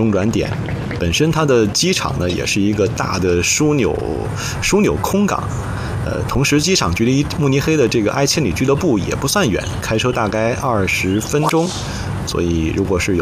中转点。本身它的机场呢也是一个大的枢纽空港，同时机场距离慕尼黑的这个埃千里俱乐部也不算远，开车大概20分钟。所以如果是有